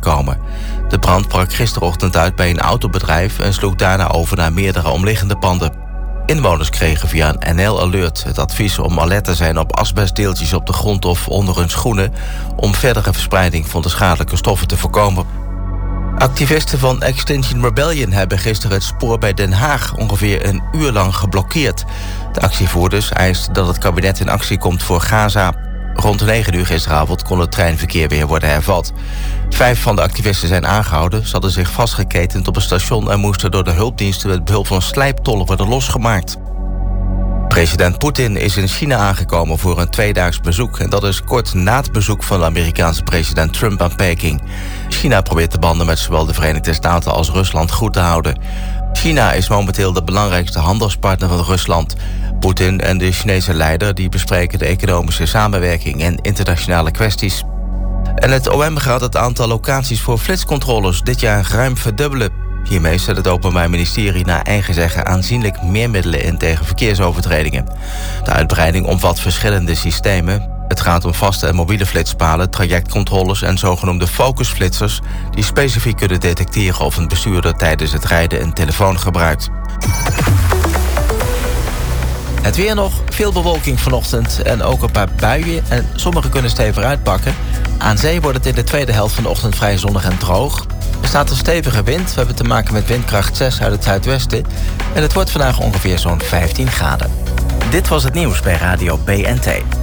gekomen. De brand brak gisterochtend uit bij een autobedrijf en sloeg daarna over naar meerdere omliggende panden. Inwoners kregen via een NL Alert het advies om alert te zijn op asbestdeeltjes op de grond of onder hun schoenen om verdere verspreiding van de schadelijke stoffen te voorkomen. Activisten van Extinction Rebellion hebben gisteren het spoor bij Den Haag ongeveer een uur lang geblokkeerd. De actievoerders eisten dat het kabinet in actie komt voor Gaza. Rond 9 uur gisteravond kon het treinverkeer weer worden hervat. 5 van de activisten zijn aangehouden. Ze hadden zich vastgeketend op een station en moesten door de hulpdiensten met behulp van slijptollen worden losgemaakt. President Poetin is in China aangekomen voor een 2-daags bezoek. En dat is kort na het bezoek van de Amerikaanse president Trump aan Peking. China probeert de banden met zowel de Verenigde Staten als Rusland goed te houden. China is momenteel de belangrijkste handelspartner van Rusland. Poetin en de Chinese leider die bespreken de economische samenwerking en internationale kwesties. En het OM gaat het aantal locaties voor flitscontroles dit jaar ruim verdubbelen. Hiermee zet het Openbaar Ministerie naar eigen zeggen aanzienlijk meer middelen in tegen verkeersovertredingen. De uitbreiding omvat verschillende systemen. Het gaat om vaste en mobiele flitspalen, trajectcontroles en zogenoemde focusflitsers die specifiek kunnen detecteren of een bestuurder tijdens het rijden een telefoon gebruikt. Het weer nog, veel bewolking vanochtend en ook een paar buien en sommige kunnen stevig uitpakken. Aan zee wordt het in de tweede helft van de ochtend vrij zonnig en droog. Er staat een stevige wind, we hebben te maken met windkracht 6 uit het zuidwesten en het wordt vandaag ongeveer zo'n 15 graden. Dit was het nieuws bij Radio BNT.